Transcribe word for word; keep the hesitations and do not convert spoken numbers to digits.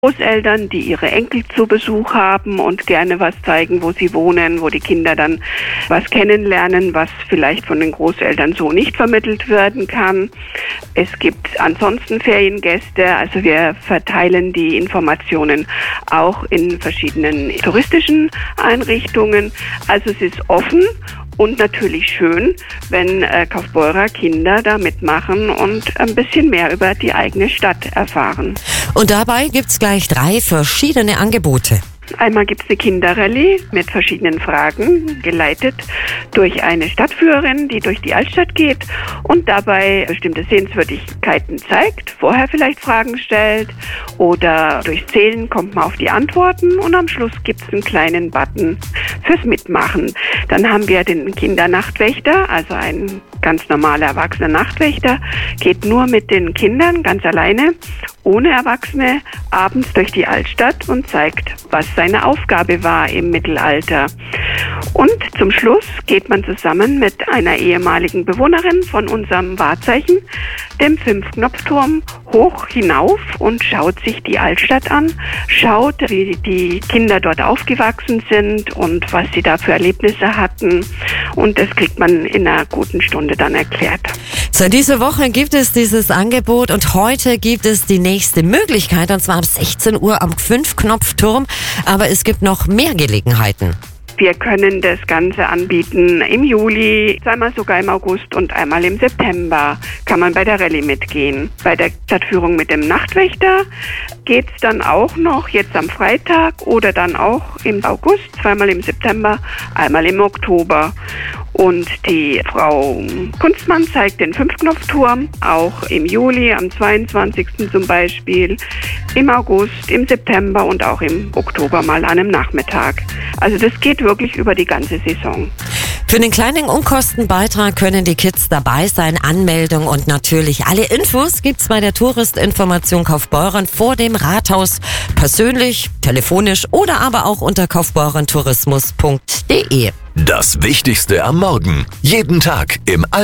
Großeltern, die ihre Enkel zu Besuch haben und gerne was zeigen, wo sie wohnen, wo die Kinder dann was kennenlernen, was vielleicht von den Großeltern so nicht vermittelt werden kann. Es gibt ansonsten Feriengäste, also wir verteilen die Informationen auch in verschiedenen touristischen Einrichtungen. Also es ist offen. Und natürlich schön, wenn äh, Kaufbeurer Kinder da mitmachen und ein bisschen mehr über die eigene Stadt erfahren. Und dabei gibt's gleich drei verschiedene Angebote. Einmal gibt es eine Kinderrallye mit verschiedenen Fragen, geleitet durch eine Stadtführerin, die durch die Altstadt geht und dabei bestimmte Sehenswürdigkeiten zeigt, vorher vielleicht Fragen stellt oder durch Zählen kommt man auf die Antworten und am Schluss gibt es einen kleinen Button fürs Mitmachen. Dann haben wir den Kindernachtwächter, also ein ganz normaler erwachsener Nachtwächter, geht nur mit den Kindern ganz alleine, ohne Erwachsene, abends durch die Altstadt und zeigt, was seine Aufgabe war im Mittelalter. Und zum Schluss geht man zusammen mit einer ehemaligen Bewohnerin von unserem Wahrzeichen, dem Fünfknopfturm, hoch hinauf und schaut sich die Altstadt an, schaut, wie die Kinder dort aufgewachsen sind und was sie da für Erlebnisse hatten. Und das kriegt man in einer guten Stunde dann erklärt. Seit dieser Woche gibt es dieses Angebot und heute gibt es die nächste Möglichkeit, und zwar ab sechzehn Uhr am Fünfknopfturm. Aber es gibt noch mehr Gelegenheiten. Wir können das Ganze anbieten im Juli, zweimal sogar im August und einmal im September kann man bei der Rallye mitgehen. Bei der Stadtführung mit dem Nachtwächter geht es dann auch noch jetzt am Freitag oder dann auch im August, zweimal im September, einmal im Oktober. Und die Frau Kunstmann zeigt den Fünfknopfturm auch im Juli, am zweiundzwanzigsten zum Beispiel, im August, im September und auch im Oktober mal an einem Nachmittag. Also das geht wirklich über die ganze Saison. Für den kleinen Unkostenbeitrag können die Kids dabei sein. Anmeldung und natürlich alle Infos gibt's bei der Touristinformation Kaufbeuren vor dem Rathaus persönlich, telefonisch oder aber auch unter kaufbeurentourismus punkt de. Das Wichtigste am Morgen. Jeden Tag im